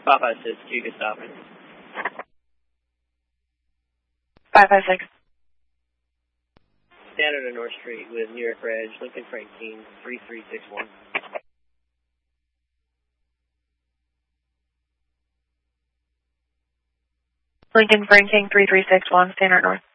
556, you can stop it. 556. Standard on North Street with New York Reg, Lincoln Frankine, 3361. Lincoln Frankine, 3361, Standard North.